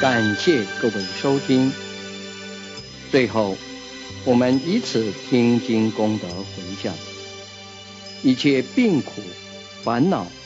感谢各位收听。最后，我们以此听经功德回向，一切病苦烦恼